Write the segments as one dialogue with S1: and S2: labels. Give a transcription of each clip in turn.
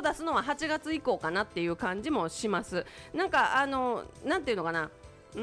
S1: を出すのは8月以降かなっていう感じもします。なんかなんていうのかな、キ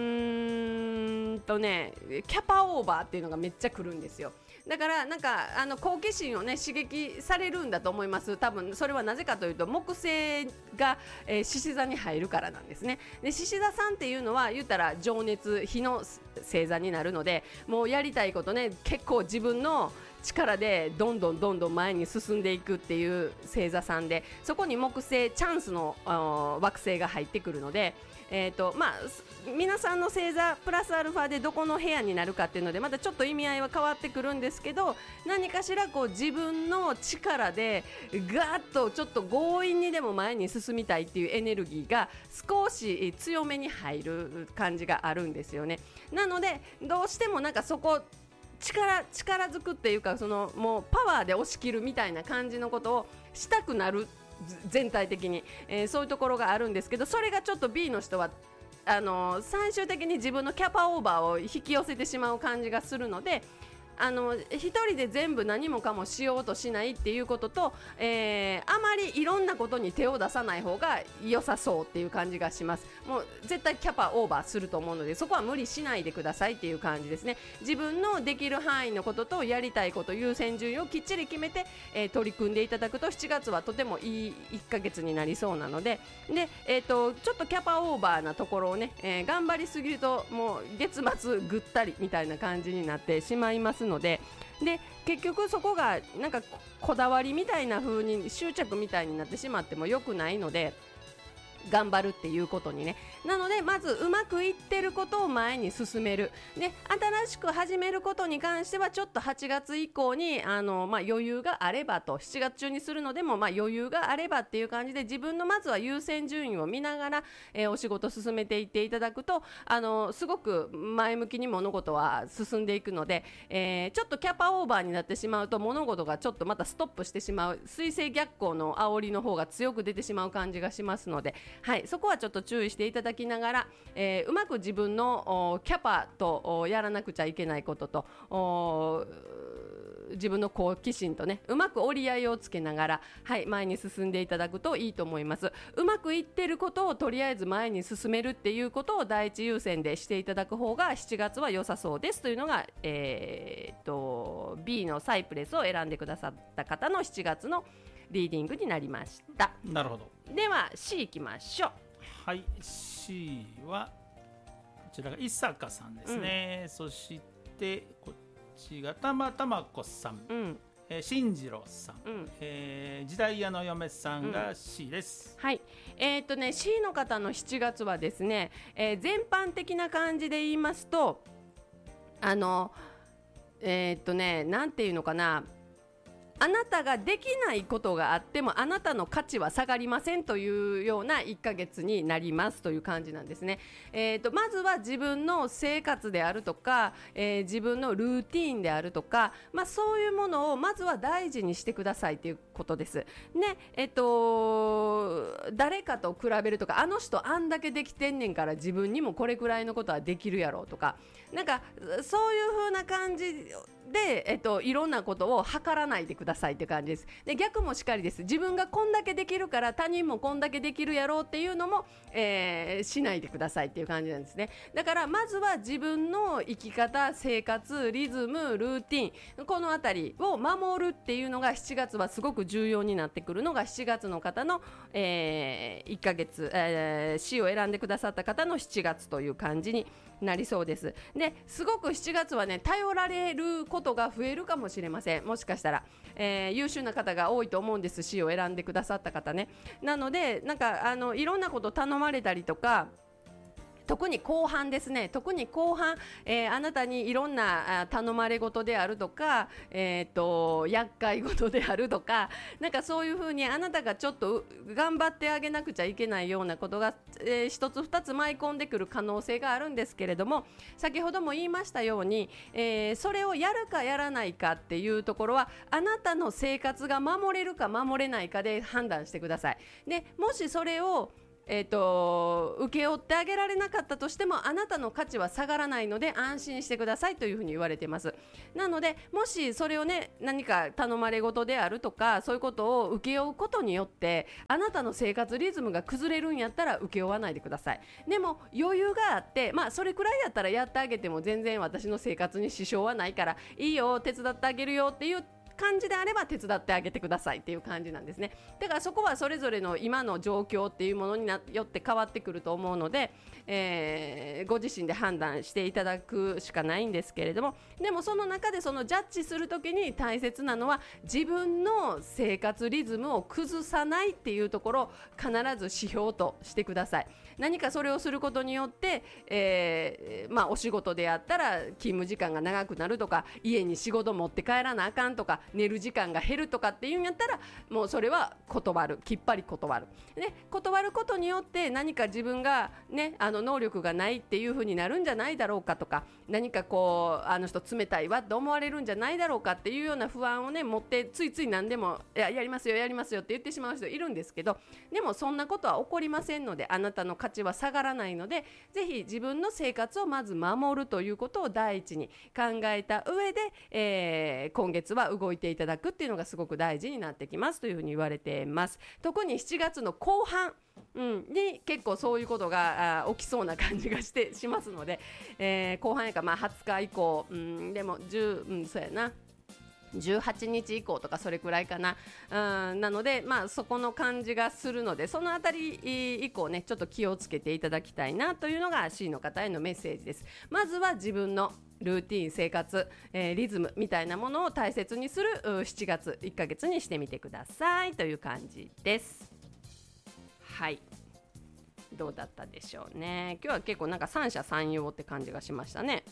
S1: ャパオーバーっていうのがめっちゃ来るんですよ。だからなんか好奇心をね刺激されるんだと思います。多分それはなぜかというと木星が獅子座に入るからなんですね。で獅子座さんっていうのは言ったら情熱火の星座になるので、もうやりたいことね、結構自分の力でどんどん前に進んでいくっていう星座さんで、そこに木星チャンスの惑星が入ってくるので、皆さんの星座プラスアルファでどこの部屋になるかっていうのでまたちょっと意味合いは変わってくるんですけど、何かしらこう自分の力でガーッとちょっと強引にでも前に進みたいっていうエネルギーが少し強めに入る感じがあるんですよね。なのでどうしてもなんかそこ力づくっていうか、もうパワーで押し切るみたいな感じのことをしたくなる、全体的に、そういうところがあるんですけど、それがちょっと B の人は最終的に自分のキャパオーバーを引き寄せてしまう感じがするので、一人で全部何もかもしようとしないっていうことと、あまりいろんなことに手を出さない方が良さそうっていう感じがします。もう絶対キャパオーバーすると思うので、そこは無理しないでくださいっていう感じですね。自分のできる範囲のこととやりたいこと、優先順位をきっちり決めて、取り組んでいただくと7月はとてもいい1ヶ月になりそうなので、ちょっとキャパオーバーなところをね、頑張りすぎるともう月末ぐったりみたいな感じになってしまいますので、結局そこがなんかこだわりみたいな風に執着みたいになってしまっても良くないので、頑張るっていうことにね。なのでまずうまくいってることを前に進める。で、新しく始めることに関してはちょっと8月以降に余裕があればと、7月中にするのでも余裕があればっていう感じで、自分のまずは優先順位を見ながら、お仕事進めていっていただくとすごく前向きに物事は進んでいくので、ちょっとキャパオーバーになってしまうと物事がちょっとまたストップしてしまう、水星逆行の煽りの方が強く出てしまう感じがしますので、はい、そこはちょっと注意していただきながら、うまく自分のキャパとやらなくちゃいけないことと自分の好奇心とね、うまく折り合いをつけながら、はい、前に進んでいただくといいと思います。うまくいってることをとりあえず前に進めるっていうことを第一優先でしていただく方が7月は良さそうですというのが、B のサイプレスを選んでくださった方の7月のリーディングになりました。
S2: なるほど。
S1: では C いきましょう。
S2: はい、 C はこちらが伊坂さんですね、そしてこっちがたまこさん、進次郎さん、時代屋の嫁さんが C です、
S1: はい、C の方の7月はですね、全般的な感じで言いますとなんていうのかな、あなたができないことがあってもあなたの価値は下がりませんというような1ヶ月になりますという感じなんですね。まずは自分の生活であるとか、自分のルーティーンであるとか、そういうものをまずは大事にしてくださいということです。ね、誰かと比べるとか、あの人あんだけできてんねんから自分にもこれくらいのことはできるやろうとか、なんかそういう風な感じで、いろんなことを測らないでくださいって感じです。で、逆もしかりです。自分がこんだけできるから他人もこんだけできるやろうっていうのも、しないでくださいっていう感じなんですね。だからまずは自分の生き方、生活、リズム、ルーティン、このあたりを守るっていうのが7月はすごく重要になってくるのが7月の方の、1ヶ月、C を選んでくださった方の7月という感じになりそうです。で、すごく7月はね、頼られることが増えるかもしれません。もしかしたら、優秀な方が多いと思うんです。 C を選んでくださった方ね。なのでなんかいろんなこと頼まれたりとか、特に後半ですね、特に後半、あなたにいろんな頼まれ事であるとか、厄介事であるとか、なんかそういうふうにあなたがちょっと頑張ってあげなくちゃいけないようなことが、一つ二つ舞い込んでくる可能性があるんですけれども、先ほども言いましたように、それをやるかやらないかっていうところはあなたの生活が守れるか守れないかで判断してください。で、もしそれを請け負ってあげられなかったとしてもあなたの価値は下がらないので安心してくださいというふうに言われています。なのでもしそれをね何か頼まれ事であるとかそういうことを請け負うことによってあなたの生活リズムが崩れるんやったら請け負わないでください。でも余裕があってそれくらいやったらやってあげても全然私の生活に支障はないからいいよ手伝ってあげるよっていう感じであれば手伝ってあげてくださいっていう感じなんですね。だからそこはそれぞれの今の状況っていうものによって変わってくると思うので、ご自身で判断していただくしかないんですけれども、でもその中でそのジャッジするときに大切なのは自分の生活リズムを崩さないっていうところを必ず指標としてください。何かそれをすることによって、お仕事であったら勤務時間が長くなるとか家に仕事持って帰らなあかんとか寝る時間が減るとかっていうんやったらもうそれは断る、きっぱり断る、ね、断ることによって何か自分が、ね、能力がないっていう風になるんじゃないだろうかとか何かこうあの人冷たいわって思われるんじゃないだろうかっていうような不安をね持ってついつい何でもやりますよやりますよって言ってしまう人いるんですけど、でもそんなことは起こりませんのであなたの価値は下がらないのでぜひ自分の生活をまず守るということを第一に考えた上で、今月は動いていただくっていうのがすごく大事になってきますというふうに言われています。特に7月の後半、に結構そういうことが起きそうな感じがしますので、後半やから20日以降、でもそうやな18日以降とかそれくらいかな、なのでそこの感じがするのでそのあたり以降ねちょっと気をつけていただきたいなというのが C の方へのメッセージです。まずは自分のルーティン生活、リズムみたいなものを大切にする7月1ヶ月にしてみてくださいという感じです。はい、どうだったでしょうね。今日は結構なんか三者三様って感じがしましたね。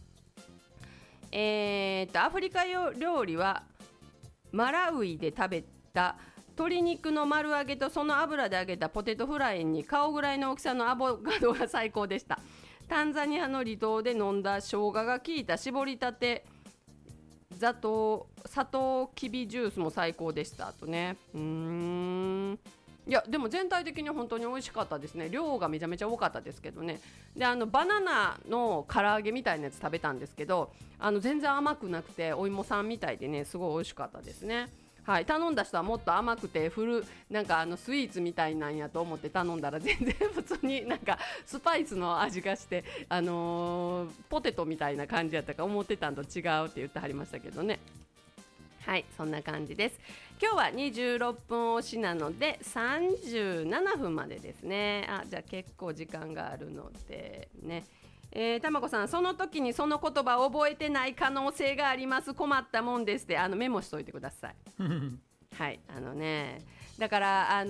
S1: アフリカ料理はマラウイで食べた鶏肉の丸揚げとその油で揚げたポテトフライに顔ぐらいの大きさのアボカドが最高でした。タンザニアの離島で飲んだ生姜が効いた絞りたて砂糖きびジュースも最高でしたとね。いやでも全体的に本当に美味しかったですね。量がめちゃめちゃ多かったですけどね。でバナナの唐揚げみたいなやつ食べたんですけど全然甘くなくてお芋さんみたいでねすごい美味しかったですね。はい、頼んだ人はもっと甘くてなんかスイーツみたいなんやと思って頼んだら全然普通になんかスパイスの味がして、ポテトみたいな感じやったか思ってたんと違うって言ってはりましたけどね。はい、そんな感じです。今日は26分押しなので37分までですね。じゃあ結構時間があるのでね。たまこさん、その時にその言葉を覚えてない可能性があります。困ったもんですってメモしといてください。はいだから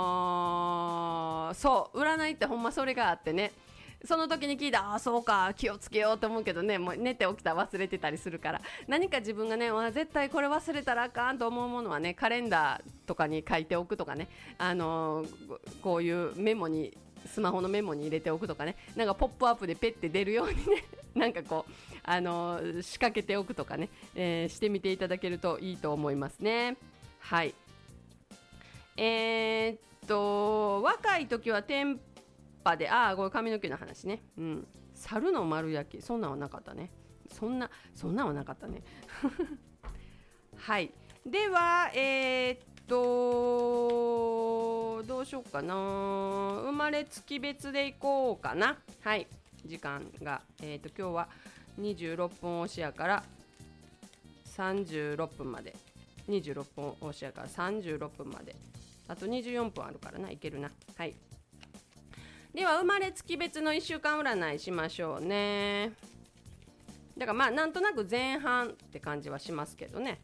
S1: そう占いってほんまそれがあってね、その時に聞いたそうか気をつけようと思うけどねもう寝て起きたら忘れてたりするから、何か自分がね絶対これ忘れたらあかんと思うものはねカレンダーとかに書いておくとかね、こういうメモにスマホのメモに入れておくとかね、なんかポップアップでペッて出るようにねなんかこう仕掛けておくとかね、してみていただけるといいと思いますね。はい、若い時は天パでこれ髪の毛の話ね、猿の丸焼きそんなんはなかったね。そんなんはなかったねはい、ではどうしようかな。生まれ月別でいこうかな。はい、時間が今日は26分押しやから36分まで、26分押しやから36分まで、あと24分あるからないけるな。はい、では生まれ月別の1週間占いしましょうね。だからなんとなく前半って感じはしますけどね。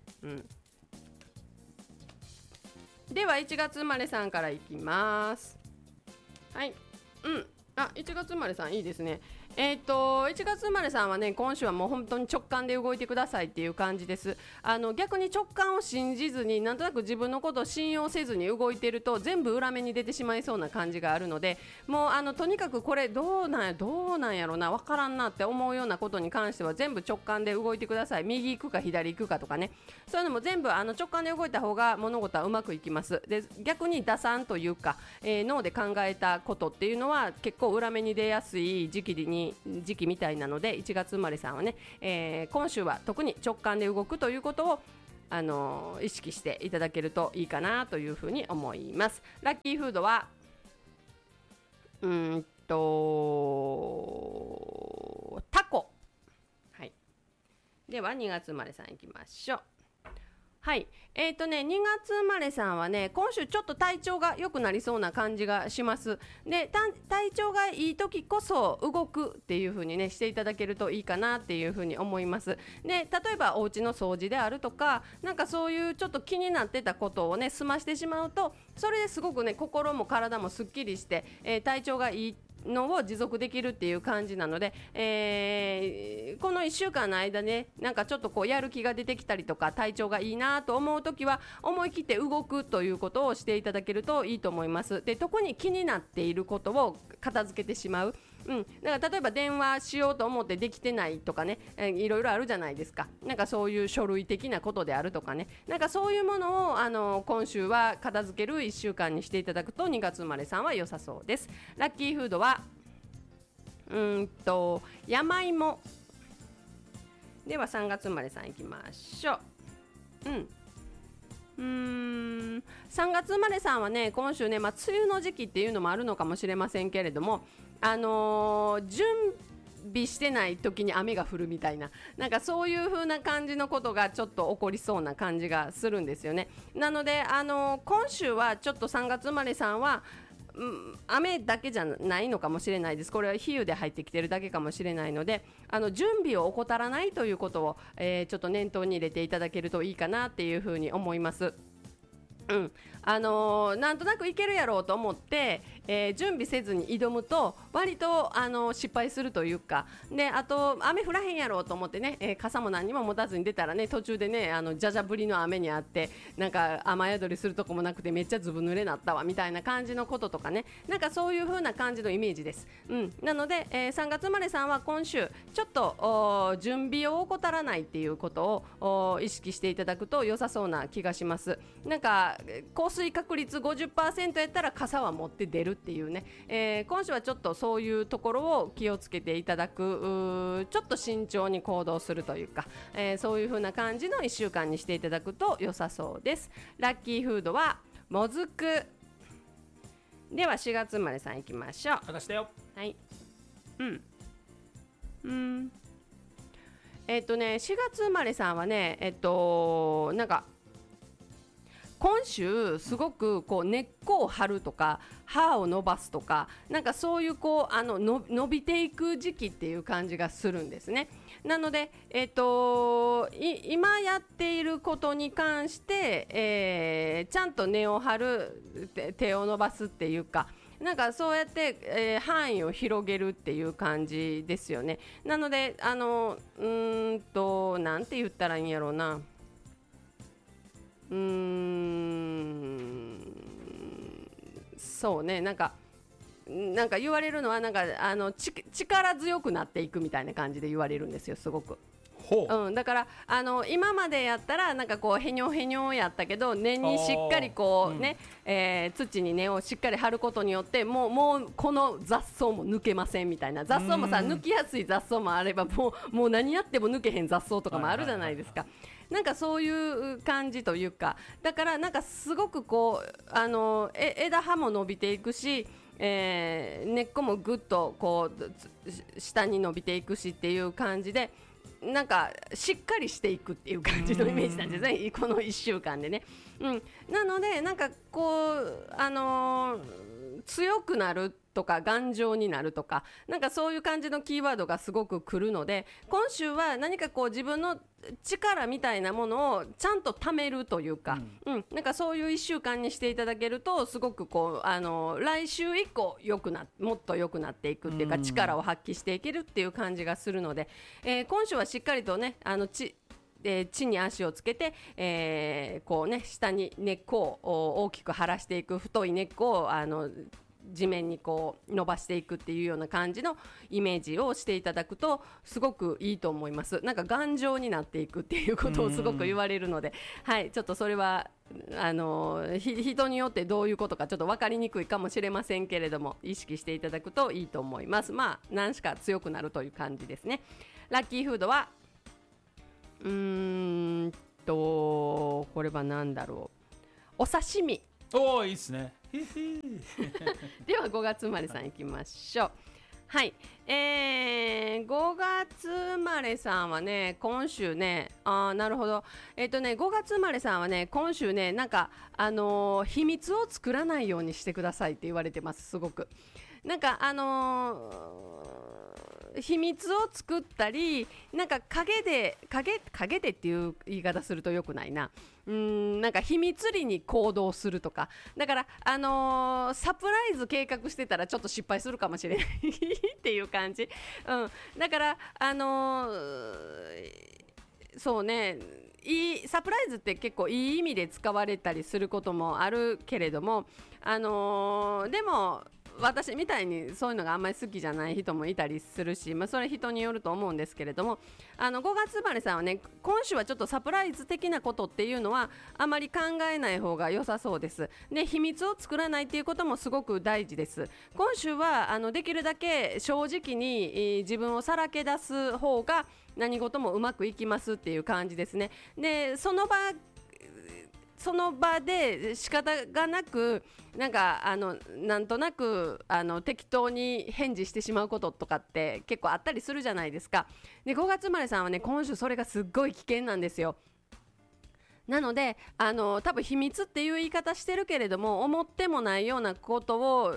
S1: では1月生まれさんからいきます。はい、1月生まれさんいいですね。 1月生まれさんはね、今週はもう本当に直感で動いてくださいっていう感じです。逆に直感を信じずになんとなく自分のことを信用せずに動いてると全部裏目に出てしまいそうな感じがあるので、もうとにかくこれどうなんやろな、分からんなって思うようなことに関しては全部直感で動いてください。右行くか左行くかとかね、そういうのも全部直感で動いた方が物事はうまくいきます。で、逆に打算というか、脳で考えたことっていうのは結構裏目に出やすい時期みたいなので、1月生まれさんはね、今週は特に直感で動くということを意識していただけるといいかなというふうに思います。ラッキーフードはタコ、はい、では2月生まれさんいきましょう。はい、2月生まれさんはね、今週ちょっと体調が良くなりそうな感じがします。で、体調がいい時こそ動くっていう風にねしていただけるといいかなっていう風に思います。で、例えばお家の掃除であるとか、なんかそういうちょっと気になってたことをね済ましてしまうと、それですごくね心も体もすっきりして、体調がいいのを持続できるっていう感じなので、この1週間の間ね、なんかちょっとこうやる気が出てきたりとか体調がいいなと思うときは思い切って動くということをしていただけるといいと思います。で、特に気になっていることを片付けてしまう。だから例えば電話しようと思ってできてないとかね、いろいろあるじゃないですか。なんかそういう書類的なことであるとかね、なんかそういうものを今週は片付ける1週間にしていただくと2月生まれさんは良さそうです。ラッキーフードは山芋では3月生まれさんいきましょう。3月生まれさんはね、今週ね、梅雨の時期っていうのもあるのかもしれませんけれども、準備してない時に雨が降るみたいな、なんかそういう風な感じのことがちょっと起こりそうな感じがするんですよね。なので今週はちょっと3月生まれさんは雨だけじゃないのかもしれないです。これは比喩で入ってきてるだけかもしれないので、準備を怠らないということを、ちょっと念頭に入れていただけるといいかなっていうふうに思います。なんとなくいけるやろうと思って、準備せずに挑むと割と失敗するというか、で、あと雨降らへんやろうと思ってね、傘も何も持たずに出たらね、途中でねじゃじゃ降りの雨にあって、なんか雨宿りするとこもなくてめっちゃずぶ濡れなったわみたいな感じのこととかね、なんかそういう風な感じのイメージです。なので、3月生まれさんは今週ちょっと準備を怠らないっていうことを意識していただくと良さそうな気がします。なんか降水確率 50% やったら傘は持って出るっていうね、今週はちょっとそういうところを気をつけていただく、ちょっと慎重に行動するというか、そういう風な感じの1週間にしていただくと良さそうです。ラッキーフードはもずくでは4月生まれさんいきましょう。
S2: 私だよ。
S1: はい。4月生まれさんはね、なんか今週すごくこう根っこを張るとか歯を伸ばすとか、なんかそういうこう伸びていく時期っていう感じがするんですね。なので、今やっていることに関して、ちゃんと根を張る、手を伸ばすっていうか、なんかそうやって、範囲を広げるっていう感じですよね。なのでなんて言ったらいいんやろうな、そうね、なんか言われるのはなんか力強くなっていくみたいな感じで言われるんですよ、すごく。だから今までやったらなんかこうへにょへにょやったけど、根にしっかりこうね、土に根をしっかり張ることによってもうこの雑草も抜けませんみたいな、雑草もさ抜きやすい雑草もあれば、もう何やっても抜けへん雑草とかもあるじゃないですか。なんかそういう感じというか、だからなんかすごくこう枝葉も伸びていくし、根っこもぐっとこう下に伸びていくしっていう感じで、なんかしっかりしていくっていう感じのイメージなんですね、この1週間でね。なのでなんかこう強くなるとか頑丈になるとか、なんかそういう感じのキーワードがすごく来るので、今週は何かこう自分の力みたいなものをちゃんと貯めるというか、なんかそういう1週間にしていただけると、すごくこう来週以降もっと良くなっていくっていうか、力を発揮していけるっていう感じがするので、今週はしっかりとね地に足をつけて、こうね、下に根っこを大きく張らしていく、太い根っこを地面にこう伸ばしていくっていうような感じのイメージをしていただくとすごくいいと思います。なんか頑丈になっていくっていうことをすごく言われるので、はい、ちょっとそれは人によってどういうことかちょっと分かりにくいかもしれませんけれども、意識していただくといいと思います。まあ何しか強くなるという感じですね。ラッキーフードはこれは何だろう、お刺身。
S2: おー、いいっすね
S1: では5月生まれさんいきましょう。はい、5月生まれさんはね、今週ね、なるほど、5月生まれさんはね、今週ね、なんか秘密を作らないようにしてくださいって言われてます。すごくなんか秘密を作ったり、なんか陰でっていう言い方するとよくないな、なんか秘密裏に行動するとか、だからサプライズ計画してたらちょっと失敗するかもしれないっていう感じ、だからそうね、サプライズって結構いい意味で使われたりすることもあるけれども、でも私みたいにそういうのがあんまり好きじゃない人もいたりするし、それ人によると思うんですけれども、5月生まれさんはね、今週はちょっとサプライズ的なことっていうのはあまり考えない方が良さそうです。で、秘密を作らないっていうこともすごく大事です。今週はできるだけ正直に自分をさらけ出す方が何事もうまくいきますっていう感じですね。で、その場で仕方がなく、なんかなんとなく適当に返事してしまうこととかって結構あったりするじゃないですか。で、5月生まれさんはね、今週それがすっごい危険なんですよ。なので多分秘密っていう言い方してるけれども、思ってもないようなことを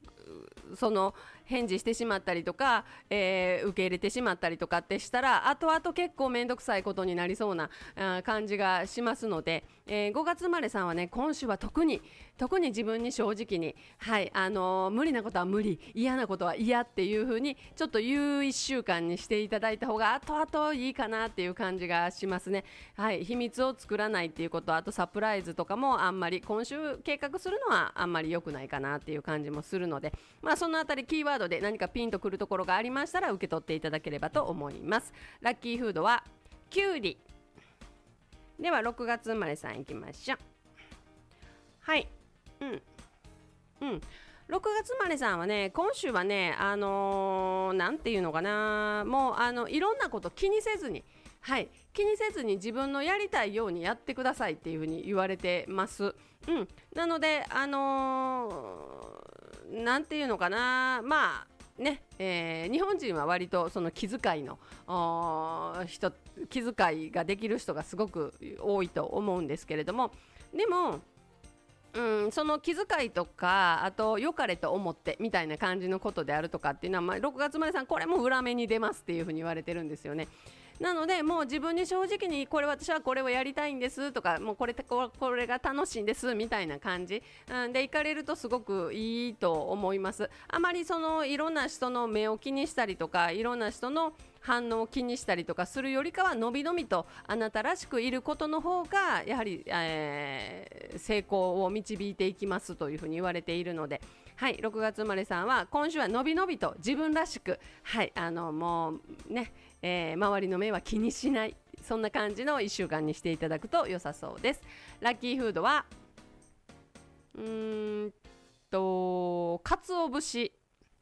S1: 返事してしまったりとか、受け入れてしまったりとかってしたら、後々結構面倒くさいことになりそうな感じがしますので、5月生まれさんはね、今週は特に自分に正直に、はい、無理なことは無理、嫌なことは嫌っていう風にちょっと言う1週間にしていただいた方が後々いいかなっていう感じがしますね。はい、秘密を作らないっていうこと、あとサプライズとかもあんまり今週計画するのはあんまり良くないかなっていう感じもするので、そのあたりキーワードで何かピンとくるところがありましたら受け取っていただければと思います。ラッキーフードはきゅうり。では6月生まれさんいきましょう。はい、6月生まれさんはね、今週はね、なんていうのかな、もういろんなこと気にせずに、はい、気にせずに自分のやりたいようにやってくださいっていうふうに言われてます。なのでなんていうのかな、日本人は割とその気遣いができる人がすごく多いと思うんですけれども、でもその気遣いとか、あと良かれと思ってみたいな感じのことであるとかっていうのは、6月生まれさんこれも裏目に出ますっていうふうに言われてるんですよね。なのでもう自分に正直に、私はこれをやりたいんですとか、もうこれが楽しいんですみたいな感じ、でいかれるとすごくいいと思います。あまりいろんな人の目を気にしたりとか、いろんな人の反応を気にしたりとかするよりかは、のびのびとあなたらしくいることの方がやはり、成功を導いていきますというふうに言われているので、はい、6月生まれさんは今週はのびのびと自分らしく、はい、もうね、周りの目は気にしない、そんな感じの1週間にしていただくと良さそうです。ラッキーフードは鰹節。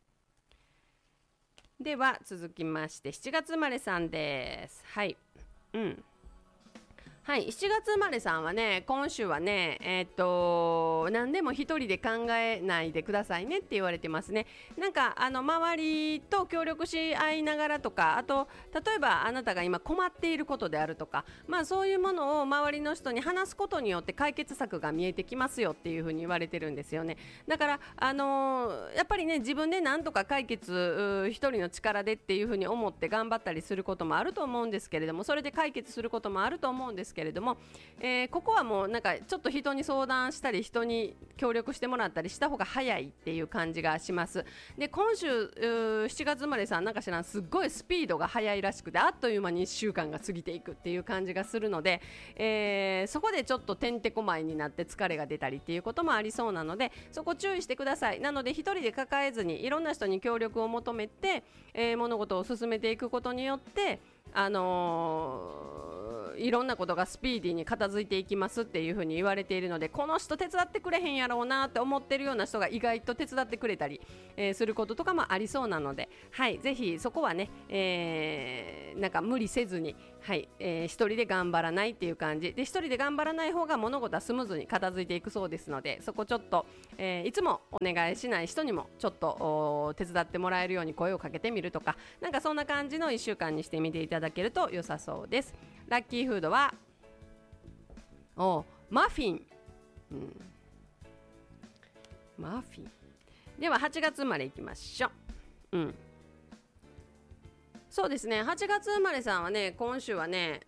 S1: では続きまして7月生まれさんです。はい、 はい、7月生まれさんはね、今週はね、何でも一人で考えないでくださいねって言われてますね。なんか周りと協力し合いながらとか、あと例えばあなたが今困っていることであるとか、そういうものを周りの人に話すことによって解決策が見えてきますよっていうふうに言われてるんですよね。だから、やっぱりね、自分で何とか解決一人の力でっていうふうに思って頑張ったりすることもあると思うんですけれども、それで解決することもあると思うんですけれども、ここはもうなんかちょっと人に相談したり人に協力してもらったりした方が早いっていう感じがします。で、今週7月生まれさん、なんか知らん、すっごいスピードが速いらしくて、あっという間に1週間が過ぎていくっていう感じがするので、そこでちょっとてんてこまいになって疲れが出たりっていうこともありそうなので、そこ注意してください。なので一人で抱えずにいろんな人に協力を求めて、物事を進めていくことによっていろんなことがスピーディーに片付いていきますっていう風に言われているので、この人手伝ってくれへんやろうなって思ってるような人が意外と手伝ってくれたり、することとかもありそうなので、はい、ぜひそこはね、なんか無理せずに、はい、一人で頑張らないっていう感じで、一人で頑張らない方が物事はスムーズに片付いていくそうですので、そこちょっと、いつもお願いしない人にもちょっと手伝ってもらえるように声をかけてみるとか、なんかそんな感じの1週間にしてみていただけると良さそうです。ラッキーフードはマフィン、マフィンでは8月生まれいきましょう。そうですね、8月生まれさんはね、今週はね、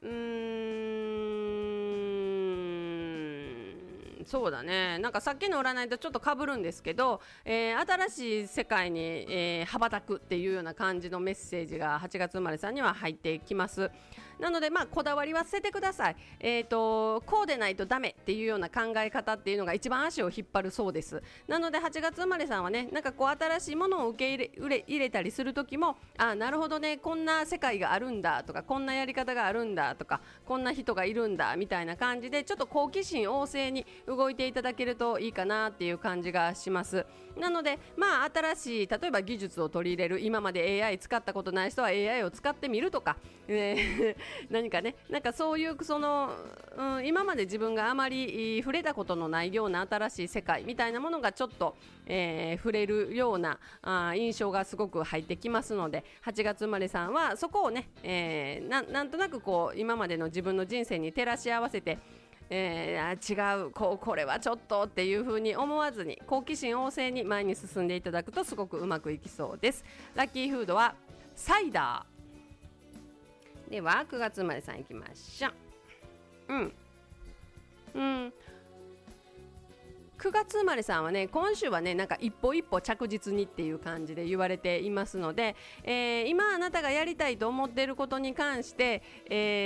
S1: そうだね、なんかさっきの占いとちょっと被るんですけど、新しい世界に、羽ばたくっていうような感じのメッセージが8月生まれさんには入ってきます。なのでこだわりは捨ててください。こうでないとダメっていうような考え方っていうのが一番足を引っ張るそうです。なので8月生まれさんはね、なんかこう新しいものを受け入れたりする時も、なるほどね、こんな世界があるんだとか、こんなやり方があるんだとか、こんな人がいるんだみたいな感じで、ちょっと好奇心旺盛に動いていただけるといいかなっていう感じがします。なので新しい例えば技術を取り入れる、今まで AI 使ったことない人は AI を使ってみるとか、何かね、なんかそういう今まで自分があまり触れたことのないような新しい世界みたいなものがちょっと、触れるような印象がすごく入ってきますので、8月生まれさんはそこをね、なんとなくこう今までの自分の人生に照らし合わせて、違う、これはちょっとっていう風に思わずに好奇心旺盛に前に進んでいただくとすごくうまくいきそうです。ラッキーフードはサイダーでは9月生まれさんいきましょう。9月生まれさんはね、今週はね、なんか一歩一歩着実にっていう感じで言われていますので、今あなたがやりたいと思っていることに関して、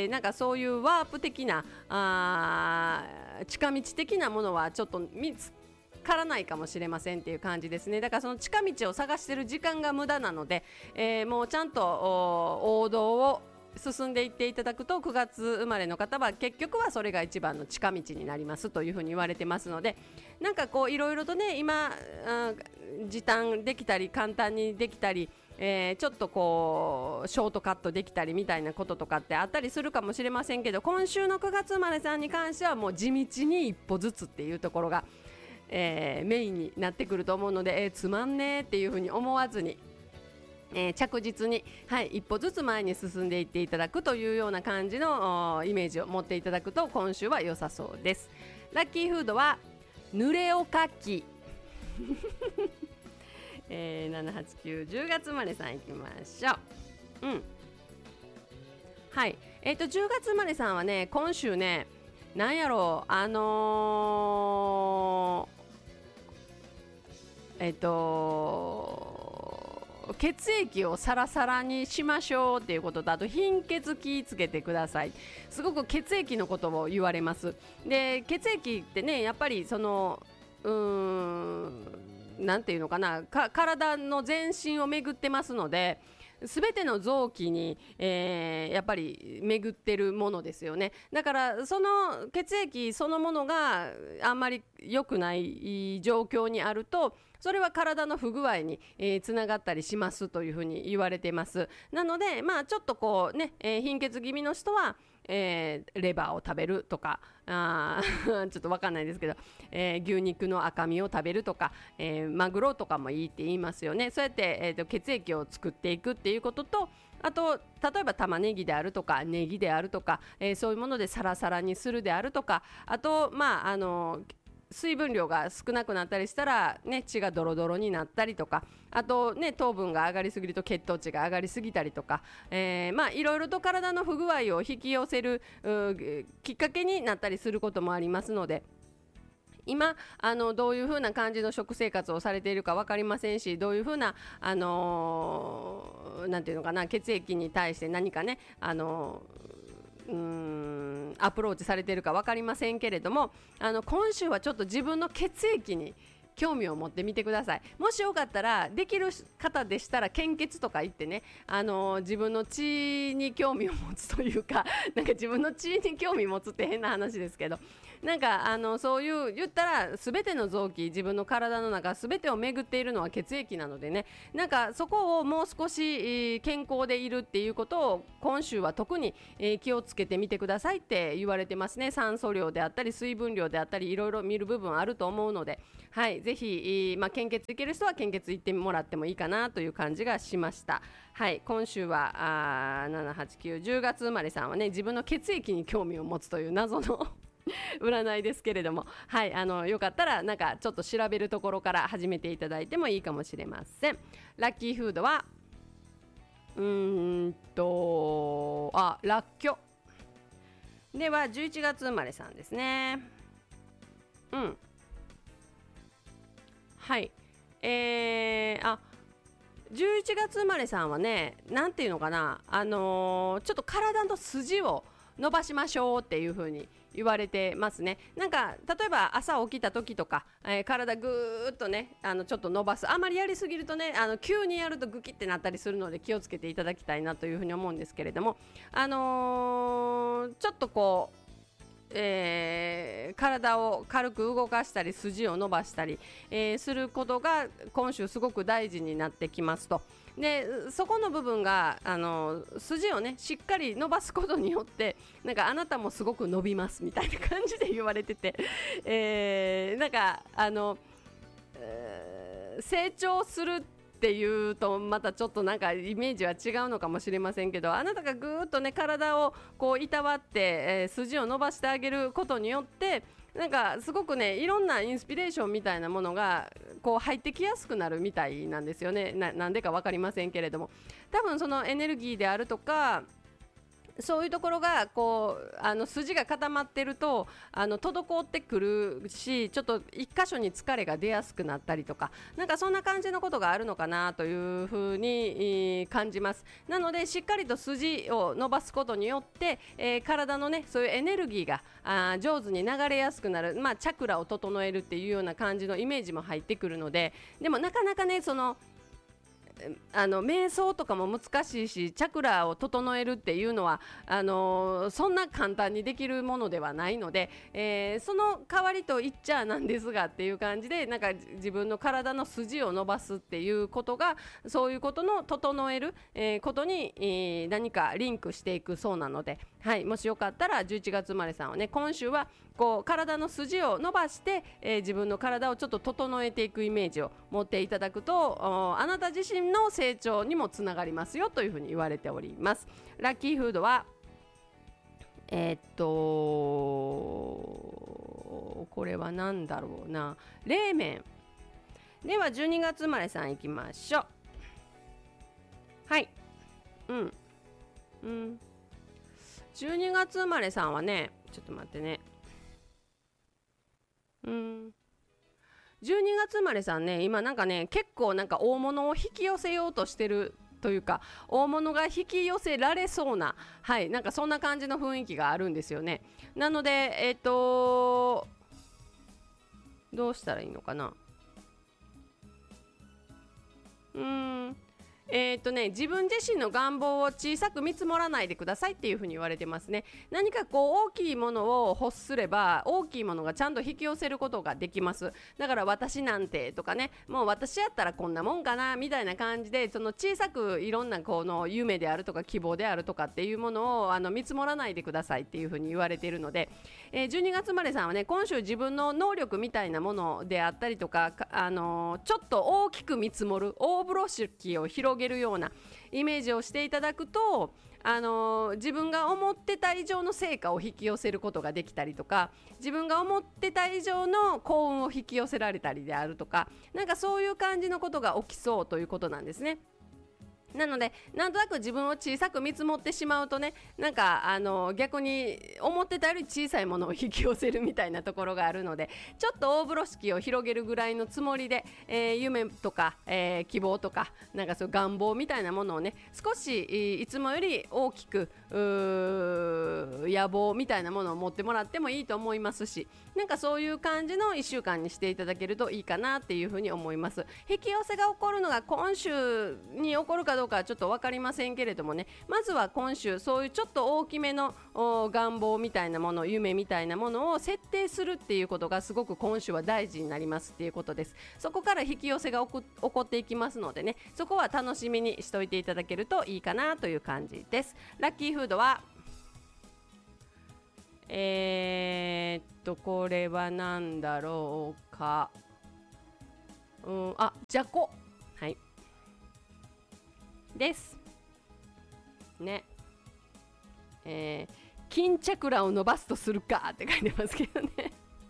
S1: なんかそういうワープ的な近道的なものはちょっと見つからないかもしれませんっていう感じですね。だからその近道を探している時間が無駄なので、もうちゃんと王道を進んでいっていただくと、9月生まれの方は結局はそれが一番の近道になりますというふうに言われてますので、なんかこういろいろとね、今時短できたり簡単にできたり、ちょっとこうショートカットできたりみたいなこととかってあったりするかもしれませんけど、今週の9月生まれさんに関してはもう地道に一歩ずつっていうところが、メインになってくると思うので、つまんねーっていうふうに思わずに、着実に、一歩ずつ前に進んでいっていただくというような感じのイメージを持っていただくと今週は良さそうです。ラッキーフードは濡れおかき7、8、9、10月生まれさんいきましょう。はい、10月生まれさんはね、今週ね、なんやろう、血液をサラサラにしましょうっていうことと、あと貧血気つけてください。すごく血液のことを言われます。で、血液ってね、やっぱりそのなんていうのかな、体の全身を巡ってますので、全ての臓器に、やっぱり巡ってるものですよね。だからその血液そのものがあんまり良くない状況にあると、それは体の不具合につながったりしますというふうに言われています。なのでちょっとこうね、貧血気味の人はレバーを食べるとか、ちょっとわかんないですけど、牛肉の赤身を食べるとか、マグロとかもいいって言いますよね。そうやって、血液を作っていくっていうことと、あと例えば玉ねぎであるとかネギであるとか、そういうものでサラサラにするであるとか、あと水分量が少なくなったりしたら、ね、血がドロドロになったりとか、あと、ね、糖分が上がりすぎると血糖値が上がりすぎたりとか、いろいろと体の不具合を引き寄せるきっかけになったりすることもありますので、今どういう風な感じの食生活をされているか分かりませんし、どういう風ななんていうのかな、血液に対して何かねアプローチされているか分かりませんけれども、今週はちょっと自分の血液に興味を持ってみてください。もしよかったら、できる方でしたら献血とか行ってね、自分の血に興味を持つというか、なんか自分の血に興味持つって変な話ですけど、なんかそういう言ったら全ての臓器、自分の体の中全てを巡っているのは血液なのでね、なんかそこをもう少し健康でいるっていうことを今週は特に気をつけてみてくださいって言われてますね。酸素量であったり水分量であったり、いろいろ見る部分あると思うので、はい、ぜひ、献血行ける人は献血行ってもらってもいいかなという感じがしました。はい、今週は7、8、9、10月生まれさんはね、自分の血液に興味を持つという謎の占いですけれども、はい、よかったらなんかちょっと調べるところから始めていただいてもいいかもしれません。ラッキーフードはらっきょでは11月生まれさんですね。はい、11月生まれさんはね、なんていうのかな、ちょっと体の筋を伸ばしましょうっていう風に言われてますね。なんか例えば朝起きた時とか、体ぐーっとねちょっと伸ばす、あまりやりすぎるとね急にやるとグキってなったりするので気をつけていただきたいなというふうに思うんですけれども、ちょっとこう体を軽く動かしたり筋を伸ばしたり、することが今週すごく大事になってきますと。でそこの部分が筋をねしっかり伸ばすことによって、なんかあなたもすごく伸びますみたいな感じで言われてて、なんか成長するっていうとまたちょっとなんかイメージは違うのかもしれませんけど、あなたがぐーっとね体をこういたわって、筋を伸ばしてあげることによって、なんかすごくねいろんなインスピレーションみたいなものがこう入ってきやすくなるみたいなんですよね。なんでか分かりませんけれども、多分そのエネルギーであるとかそういうところがこう筋が固まってると滞ってくるし、ちょっと一箇所に疲れが出やすくなったりとか、なんかそんな感じのことがあるのかなというふうに感じます。なのでしっかりと筋を伸ばすことによって、体のねそういうエネルギーが上手に流れやすくなる、チャクラを整えるっていうような感じのイメージも入ってくるので、でもなかなかねその瞑想とかも難しいし、チャクラを整えるっていうのはそんな簡単にできるものではないので、その代わりと言っちゃなんですがっていう感じで、なんか自分の体の筋を伸ばすっていうことがそういうことの整える、ことに、何かリンクしていくそうなので、はい、もしよかったら11月生まれさんはね、今週はこう体の筋を伸ばして、自分の体をちょっと整えていくイメージを持っていただくと、あなた自身の成長にもつながりますよというふうに言われております。ラッキーフードはこれは何だろうな、冷麺では12月生まれさんいきましょう。はい、12月生まれさんはね、ちょっと待ってね、12月生まれさんね、今なんかね結構なんか大物を引き寄せようとしてるというか、大物が引き寄せられそうな、はい、なんかそんな感じの雰囲気があるんですよね。なのでどうしたらいいのかな。 自分自身の願望を小さく見積もらないでくださいっていうふうに言われてますね。何かこう大きいものを欲すれば大きいものがちゃんと引き寄せることができます。だから私なんてとかね、もう私やったらこんなもんかなみたいな感じで、その小さくいろんなこの夢であるとか希望であるとかっていうものを見積もらないでくださいっていうふうに言われているので、12月生まれさんはね、今週自分の能力みたいなものであったりとか、ちょっと大きく見積もる、大風呂敷を広げるようなイメージをしていただくと、自分が思ってた以上の成果を引き寄せることができたりとか、自分が思ってた以上の幸運を引き寄せられたりであるとか、なんかそういう感じのことが起きそうということなんですね。なのでなんとなく自分を小さく見積もってしまうとね、なんか逆に思ってたより小さいものを引き寄せるみたいなところがあるので、ちょっと大風呂敷を広げるぐらいのつもりで、夢とか、希望とか、なんかそう願望みたいなものをね、少しいつもより大きく野望みたいなものを持ってもらってもいいと思いますし、なんかそういう感じの1週間にしていただけるといいかなっていうふうに思います。引き寄せが起こるのが今週に起こるかどうかはちょっと分かりませんけれどもね、まずは今週そういうちょっと大きめの願望みたいなもの、夢みたいなものを設定するっていうことがすごく今週は大事になりますっていうことです。そこから引き寄せが起こっていきますのでね、そこは楽しみにしておいていただけるといいかなという感じです。ラッキーフードはこれは何だろうか、じゃこ、はいですね。金チャクラを伸ばすとするかって書いてますけどね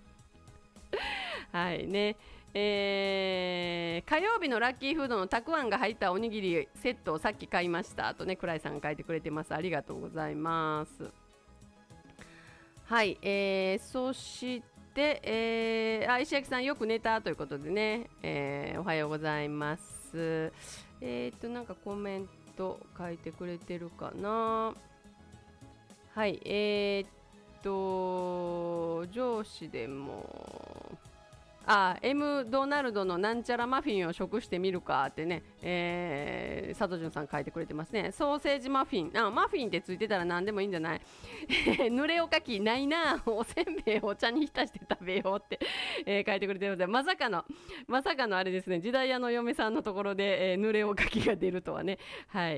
S1: はいね。火曜日のラッキーフードのたくあんが入ったおにぎりセットをさっき買いましたとね、倉井さんが書いてくれてます。ありがとうございます。はい、そして、石焼さんよく寝たということでね、おはようございます。なんかコメント書いてくれてるかな。はい、上司でもM ドナルドのなんちゃらマフィンを食してみるかってね、佐藤潤さん書いてくれてますね。ソーセージマフィン、マフィンってついてたら何でもいいんじゃない濡れおかきないな、おせんべいをお茶に浸して食べようって、書いてくれてるので、まさかのあれですね、時代屋の嫁さんのところで、濡れおかきが出るとはね。はい、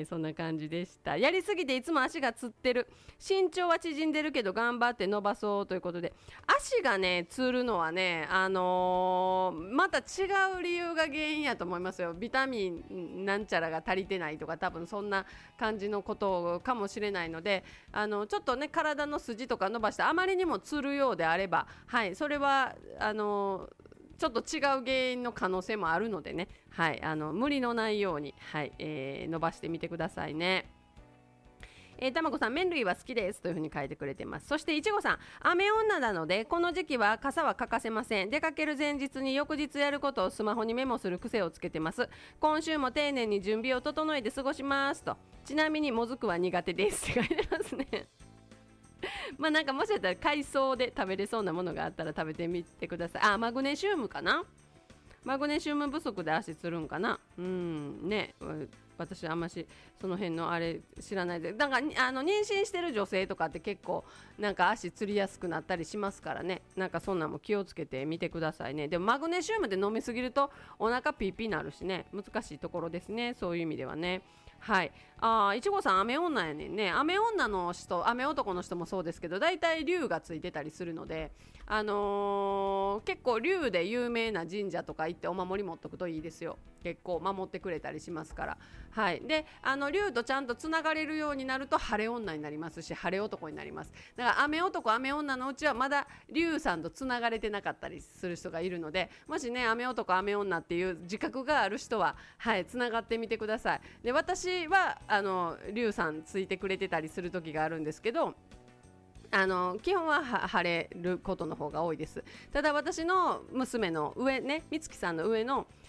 S1: そんな感じでした。やりすぎていつも足がつってる、身長は縮んでるけど頑張って伸ばそうということで、足がねつるのはね、また違う理由が原因やと思いますよ。ビタミンなんちゃらが足りてないとか、多分そんな感じのことかもしれないので、ちょっとね体の筋とか伸ばしてあまりにもつるようであれば、はい、それはちょっと違う原因の可能性もあるのでね、はい、無理のないように、はい、伸ばしてみてくださいね。たまこさん、麺類は好きですというふうに書いてくれてます。そしていちごさん、雨女なのでこの時期は傘は欠かせません。出かける前日に翌日やることをスマホにメモする癖をつけてます。今週も丁寧に準備を整えて過ごしますと。ちなみにもずくは苦手ですって書いてますねまあなんかもしかしたら海藻で食べれそうなものがあったら食べてみてください。マグネシウムかな、マグネシウム不足で足つるんかな。ね、私あんましその辺のあれ知らないで、なんか妊娠してる女性とかって結構なんか足つりやすくなったりしますからね、なんかそんなも気をつけてみてくださいね。でもマグネシウムで飲みすぎるとお腹ピーピーなるしね、難しいところですね、そういう意味ではね。はい、いちごさん雨女やねんね。雨女の人、雨男の人もそうですけど、だいたい竜がついてたりするので、結構竜で有名な神社とか行ってお守り持っとくといいですよ。結構守ってくれたりしますから。はい、で竜とちゃんとつながれるようになると晴れ女になりますし、晴れ男になります。だから雨男雨女のうちはまだ竜さんとつながれてなかったりする人がいるので、もしね雨男雨女っていう自覚がある人は、はい、つながってみてください。で、私は竜さんついてくれてたりする時があるんですけど、基本は晴れることの方が多いです。ただ私の娘の上ね、美月さんの上の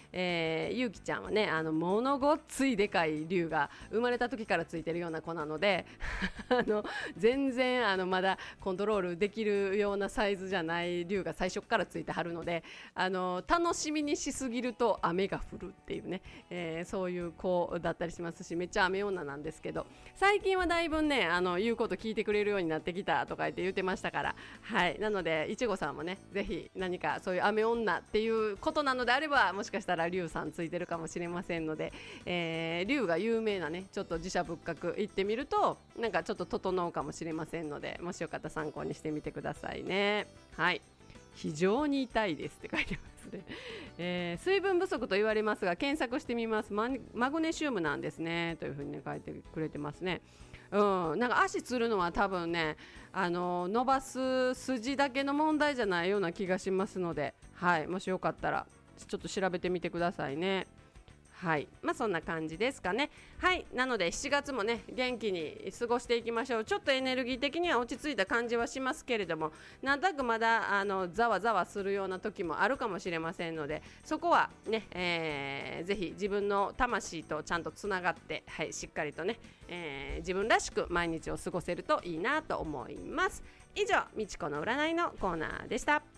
S1: ゆうきちゃんはねものごっついでかい竜が生まれた時からついてるような子なので全然まだコントロールできるようなサイズじゃない竜が最初からついてはるので楽しみにしすぎると雨が降るっていうね、そういう子だったりしますし、めっちゃ雨女なんですけど、最近はだいぶね言うこと聞いてくれるようになってきたとか言ってましたから、はい、なのでいちごさんもねぜひ何かそういう雨女っていうことなのであれば、もしかしたら竜さんついてるかもしれませんので、竜が有名なねちょっと寺社仏閣行ってみるとなんかちょっと整うかもしれませんので、もしよかったら参考にしてみてくださいね。はい、非常に痛いですって書いてますね、水分不足と言われますが検索してみます。マグネシウムなんですねというふうに、ね、書いてくれてますね。なんか足つるのは多分ね伸ばす筋だけの問題じゃないような気がしますので、はい、もしよかったらちょっと調べてみてくださいね。はい、そんな感じですかね。はい、なので7月もね元気に過ごしていきましょう。ちょっとエネルギー的には落ち着いた感じはしますけれども、なんとなくまだざわざわするような時もあるかもしれませんので、そこはね、ぜひ自分の魂とちゃんとつながって、はい、しっかりとね、自分らしく毎日を過ごせるといいなと思います。以上、みちこの占いのコーナーでした。